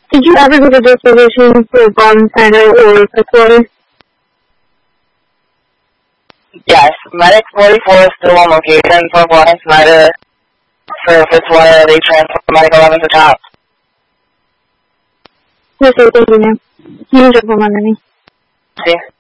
Did you ever get a disposition for Bond Center or Pickwater? Yes, Medic 44 is still on location for Florence Snyder for Fitzwater. They transfer Medic 11 to top. Yes, sir, thank you, ma'am. You can jump on under me. See?